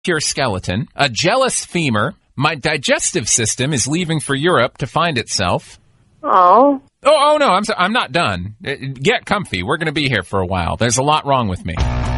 Pure skeleton, a jealous femur. My digestive system is leaving for Europe to find itself. Oh. Oh no, I'm not done. Get comfy. We're going to be here for a while. There's a lot wrong with me.